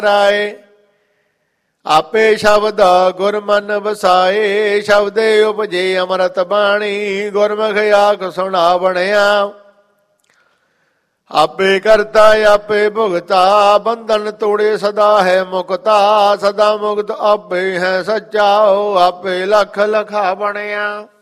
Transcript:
ਰਾਏ। ਆਪੇ ਸ਼ਬਦ ਗੁਰ ਮਨ ਵਸਾਏ, ਸ਼ਬਦੇ ਉਪਜੇ ਅੰਮ੍ਰਿਤ ਬਾਣੀ। ਗੁਰਮੁਖ ਆਖ ਸੁਣਾ ਬਣਿਆ, ਆਪੇ ਕਰਤਾ ਆਪੇ ਭੁਗਤਾ। ਬੰਧਨ ਤੋੜੇ ਸਦਾ ਹੈ ਮੁਕਤਾ, ਸਦਾ ਮੁਕਤ ਆਪੇ ਹੈ ਸੱਚਾ। ਆਪੇ ਲਖ ਲਖਾ ਬਣਿਆ।